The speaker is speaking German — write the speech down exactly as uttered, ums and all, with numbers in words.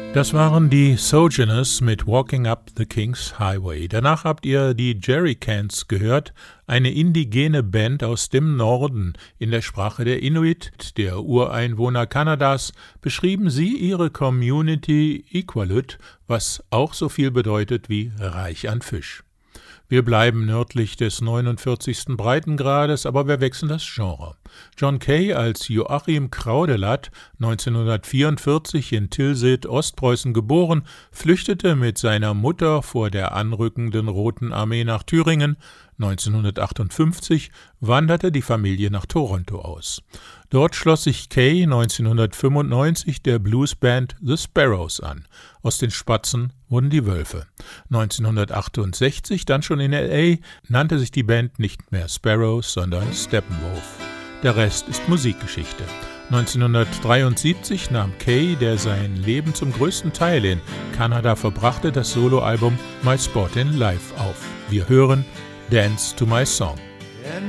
Das waren die Sojourners mit Walking Up the King's Highway. Danach habt ihr die Jerrycans gehört, eine indigene Band aus dem Norden. In der Sprache der Inuit, der Ureinwohner Kanadas, beschrieben sie ihre Community Iqaluit, was auch so viel bedeutet wie reich an Fisch. Wir bleiben nördlich des neunundvierzigsten Breitengrades, aber wir wechseln das Genre. John Kay als Joachim Kraudelat, neunzehnhundertvierundvierzig in Tilsit, Ostpreußen geboren, flüchtete mit seiner Mutter vor der anrückenden Roten Armee nach Thüringen. neunzehnhundertachtundfünfzig wanderte die Familie nach Toronto aus. Dort schloss sich Kay neunzehnhundertfünfundneunzig der Bluesband The Sparrows an. Aus den Spatzen wurden die Wölfe. neunzehnhundertachtundsechzig, dann schon in L A, nannte sich die Band nicht mehr Sparrows, sondern Steppenwolf. Der Rest ist Musikgeschichte. neunzehnhundertdreiundsiebzig nahm Kay, der sein Leben zum größten Teil in Kanada verbrachte, das Soloalbum My Spot in Life auf. Wir hören Dance to My Song.